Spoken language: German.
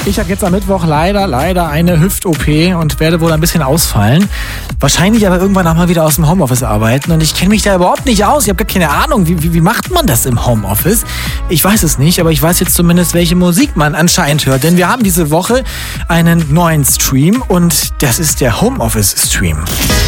Ich habe jetzt am Mittwoch leider eine Hüft-OP und werde wohl ein bisschen ausfallen. Wahrscheinlich aber irgendwann auch mal wieder aus dem Homeoffice arbeiten. Und ich kenne mich da überhaupt nicht aus. Ich habe gar keine Ahnung, wie macht man das im Homeoffice? Ich weiß es nicht, aber ich weiß jetzt zumindest, welche Musik man anscheinend hört. Denn wir haben diese Woche einen neuen Stream und das ist der Homeoffice-Stream.